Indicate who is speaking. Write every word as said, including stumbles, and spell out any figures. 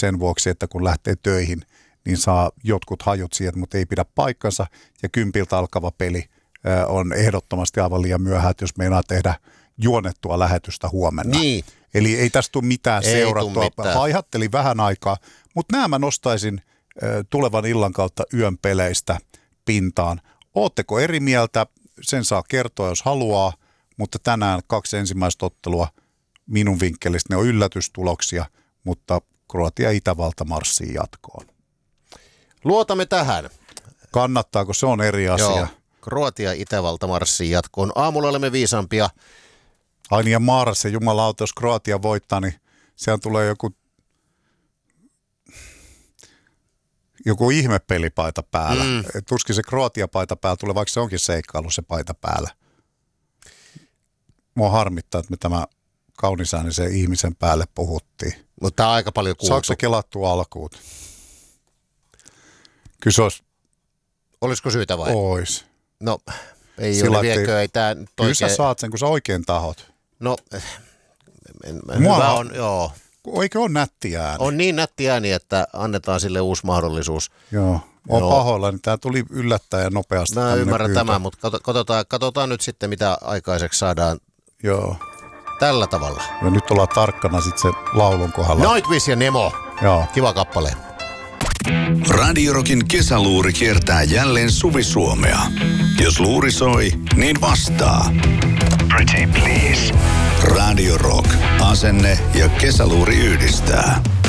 Speaker 1: sen vuoksi, että kun lähtee töihin, niin saa jotkut hajut siihen, mutta ei pidä paikkansa. Ja kympiltä alkava peli on ehdottomasti aivan liian myöhään, että jos meinaa tehdä juonettua lähetystä huomenna.
Speaker 2: Niin.
Speaker 1: Eli ei tästä tule mitään
Speaker 2: ei
Speaker 1: seurattua.
Speaker 2: Mitään.
Speaker 1: Haihattelin vähän aikaa, mutta nämä mä nostaisin tulevan illan kautta yön peleistä pintaan. Ootteko eri mieltä? Sen saa kertoa, jos haluaa, mutta tänään kaksi ensimmäistä ottelua minun vinkkelistä. Ne on yllätystuloksia, mutta Kroatia ja Itävalta marssii jatkoon.
Speaker 2: Luotamme tähän.
Speaker 1: Kannattaako? Se on eri asia.
Speaker 2: Joo. Kroatia ja Itävalta marssii jatkoon. Aamulla olemme viisaampia.
Speaker 1: Ai niin, ja Maarassa, jumalauta, jos Kroatia voittaa, niin sehän tulee joku, joku ihmepelipaita päällä. Mm. Tuskin se Kroatia-paita päällä tulee, vaikka se onkin seikkailu se paita päällä. Mua harmittaa, että me tämä kaunisäänisen ihmisen päälle puhuttiin.
Speaker 2: Mutta tämä on aika paljon kuultu.
Speaker 1: Saako se kelattua alkuun? Kyllä se olisi.
Speaker 2: Olisiko syytä vai?
Speaker 1: Ois.
Speaker 2: No, ei Sillä ole viekö, ei tämä
Speaker 1: Kyllä
Speaker 2: oikein...
Speaker 1: sä saat sen, kun sä oikein tahot.
Speaker 2: No, en, en,
Speaker 1: Mua
Speaker 2: hyvä on, joo.
Speaker 1: Eikö ole nätti ääni?
Speaker 2: On niin nätti ääni, että annetaan sille uusi mahdollisuus.
Speaker 1: Joo, on no. pahoilla, niin tämä tuli yllättäen ja nopeasti.
Speaker 2: Mä ymmärrän pyytö. tämän, mutta katsotaan, katsotaan nyt sitten, mitä aikaiseksi saadaan.
Speaker 1: Joo.
Speaker 2: Tällä tavalla.
Speaker 1: Ja nyt ollaan tarkkana sitten se laulun kohdalla.
Speaker 2: Nightwish ja Nemo.
Speaker 1: Joo.
Speaker 2: Kiva kappale.
Speaker 3: Radio Rockin kesäluuri kiertää jälleen Suvi-Suomea. Jos luuri soi, niin vastaa. Pretty please. Radio Rock. Asenne ja kesäluuri yhdistää.